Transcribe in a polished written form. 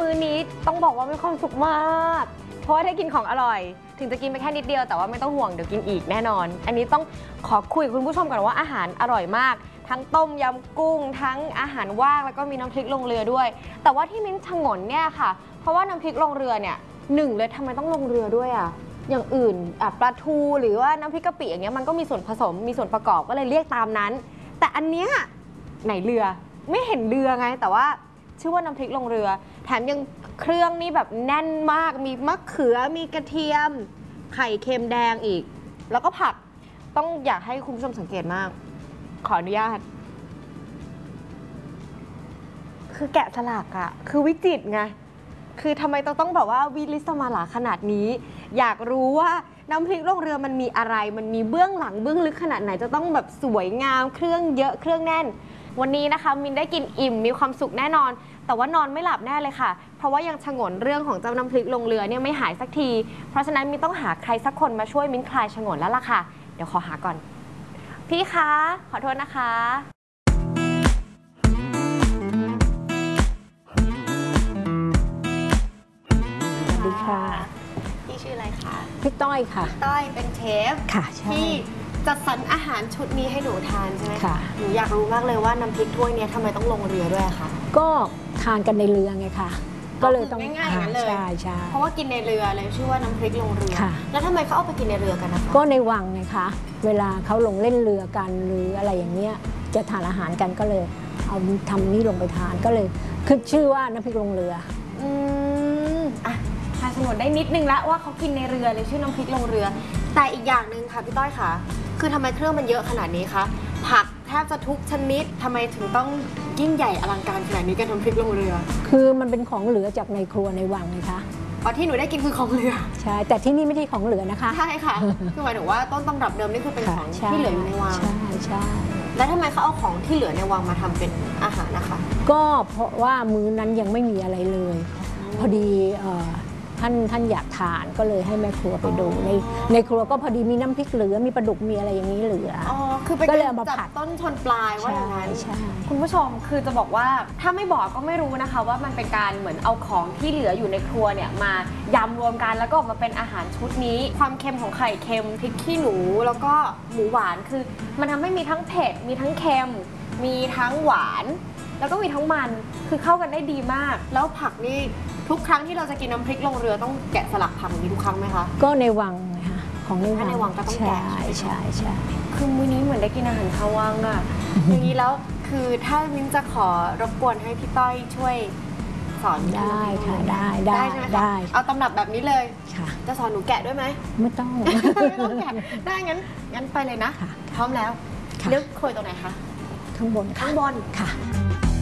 มื้อนี้ต้องบอกว่ามีความสุขมากเพราะว่าได้กินของอร่อยถึงจะกินไปแค่นิดเดียวแต่ว่าไม่ต้องห่วงเดี๋ยวกินอีกแน่นอนอันนี้ต้องขอคุยกับคุณผู้ชมก่อนว่าอาหารอร่อยมากทั้งต้มยำกุ้งทั้งอาหารว่างแล้วก็มีน้ำพริกลงเรือด้วยแต่ว่าที่มิ้นชงนเนี่ยค่ะเพราะว่าน้ำพริกลงเรือเนี่ยหนึ่งเลยทำไมต้องลงเรือด้วยอ่ะอย่างอื่นปลาทูหรือว่าน้ำพริกกะปิอย่างเงี้ยมันก็มีส่วนผสมมีส่วนประกอบก็เลยเรียกตามนั้นแต่อันเนี้ยไหนเรือไม่เห็นเรือไงแต่ว่าชื่อว่าน้ำพริกลงเรือแถมยังเครื่องนี่แบบแน่นมากมีมะเขือมีกระเทียมไข่เค็มแดงอีกแล้วก็ผักต้องอยากให้คุณผู้ชมสังเกตมากขออนุญาตคือแกะสลักอะคือวิจิตรไงคือทำไมต้องแบบว่าวิลิสมาลาขนาดนี้อยากรู้ว่าน้ำพริกลงเรือมันมีอะไรมันมีเบื้องหลังเบื้องลึกขนาดไหนจะต้องแบบสวยงามเครื่องเยอะเครื่องแน่นวันนี้นะคะมินได้กินอิ่มมีความสุขแน่นอนแต่ว่านอนไม่หลับแน่เลยค่ะเพราะว่ายังฉงนเรื่องของเจ้าน้ำพริกลงเรือเนี่ยไม่หายสักทีเพราะฉะนั้นมินต้องหาใครสักคนมาช่วยมินคลายฉงนแล้วล่ะค่ะเดี๋ยวขอหาก่อนพี่คะขอโทษนะคะสวัสดีค่ะพี่ชื่ออะไรคะพี่ต้อยค่ะต้อยเป็นเชฟค่ะใช่ที่จัดสรรอาหารชุดนี้ให้หนูทานใช่ไหมค่ะหนูอยากรู้มากเลยว่าน้ำพริกถ้วยนี้ทำไมต้องลงเรือด้วยคะก็ทานกันในเรือไงค่ะก็เลยต้องง่ายๆอย่างนั้นเลยใช่เพราะว่ากินในเรือเลยชื่อว่าน้ำพริกลงเรือแล้วทำไมเขาเอาไปกินในเรือกันนะคะก็ในวังไงคะเวลาเขาลงเล่นเรือกันหรืออะไรอย่างเงี้ยจะทานอาหารกันก็เลยเอาทำนี่ลงไปทานก็เลยคือชื่อว่าน้ำพริกลงเรืออ่ะทานสมุนได้นิดนึงละว่าเขากินในเรือเลยชื่อน้ำพริกลงเรือ แต่อีกอย่างหนึ่งค่ะพี่ต้อยค่ะคือทำไมเครื่องมันเยอะขนาดนี้คะผักแทบจะทุกชนิดทำไมถึงต้องยิ่งใหญ่อลังการขนาดนี้กับน้ำพริกลงเรือคือมันเป็นของเหลือจากในครัวในวังไงคะอ๋อที่หนูได้กินคือของเหลือใช่แต่ที่นี่ไม่ใช่ของเหลือนะคะใช่ค่ะคือหมายถึงว่าต้นตำรับเดิมนี่คือเป็นของที่เหลืออยู่ในวังใช่แล้วทำไมเขาเอาของที่เหลือในวังมาทำเป็นอาหารนะคะก็เพราะว่ามื้อนั้นยังไม่มีอะไรเลยพอดีท่านอยากทานก็เลยให้แม่ครัวไปดูในครัวก็พอดีมีน้ำพริกเหลือมีปลาดุกมีอะไรอย่างนี้เหลือคือเป็นการจับต้นชนปลายว่าอย่างนั้นคุณผู้ชมคือจะบอกว่าถ้าไม่บอกก็ไม่รู้นะคะว่ามันเป็นการเหมือนเอาของที่เหลืออยู่ในครัวเนี่ยมายำรวมกันแล้วก็ออกมาเป็นอาหารชุดนี้ความเค็มของไข่เค็มพริกขี้หนูแล้วก็หมูหวานคือมันทำให้มีทั้งเผ็ดมีทั้งเค็มมีทั้งหวานแล้วก็มีทั้งมันคือเข้ากันได้ดีมากแล้วผักนี่ทุกครั้งที่เราจะกินน้ำพริกลงเรือต้องแกะสลักผักนี้ทุกครั้งไหมคะก็ในวังนะคะของในวังถ้าในวังก็ต้องแกะใช่คือมื้อนี้เหมือนได้กินอาหารข้าววังอะอย่างนี้แล้วคือถ้ามิ้นจะขอรบกวนให้พี่ต้อยช่วยสอนได้ค่ะได้ใช่ไหมคะเอาตำรับแบบนี้เลยค่ะจะสอนหนูแกะด้วยไหมไม่ต้องแกะได้งั้นไปเลยนะพร้อมแล้วเลือกโขยตรงไหนคะข้างบนค่ะ